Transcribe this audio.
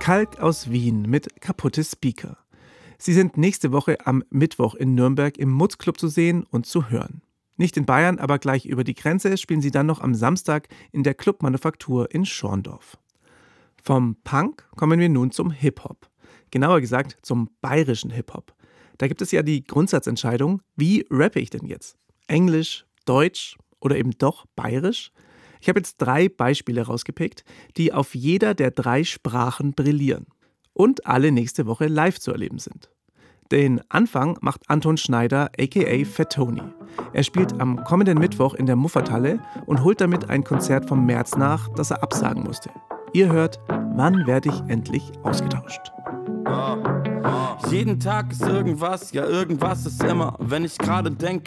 Kalk aus Wien mit Kaputte Speaker. Sie sind nächste Woche am Mittwoch in Nürnberg im Mutz-Club zu sehen und zu hören. Nicht in Bayern, aber gleich über die Grenze spielen sie dann noch am Samstag in der Clubmanufaktur in Schorndorf. Vom Punk kommen wir nun zum Hip-Hop. Genauer gesagt zum bayerischen Hip-Hop. Da gibt es ja die Grundsatzentscheidung, wie rappe ich denn jetzt? Englisch, Deutsch oder eben doch bayerisch? Ich habe jetzt 3 Beispiele rausgepickt, die auf jeder der 3 Sprachen brillieren und alle nächste Woche live zu erleben sind. Den Anfang macht Anton Schneider aka Fat Tony. Er spielt am kommenden Mittwoch in der Muffathalle und holt damit ein Konzert vom März nach, das er absagen musste. Ihr hört, wann werde ich endlich ausgetauscht? Jeden Tag ist irgendwas, ja irgendwas ist immer. Wenn ich gerade denke,